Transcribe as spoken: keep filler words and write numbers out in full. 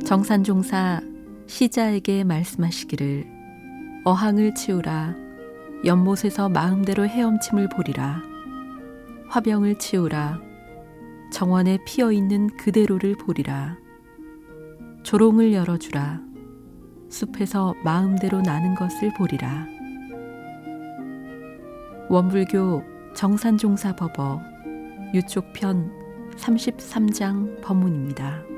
정산종사 시자에게 말씀하시기를 어항을 치우라. 연못에서 마음대로 헤엄침을 보리라. 화병을 치우라. 정원에 피어있는 그대로를 보리라. 조롱을 열어주라. 숲에서 마음대로 나는 것을 보리라. 원불교 정산종사 법어 유촉편 삼십삼 장 법문입니다.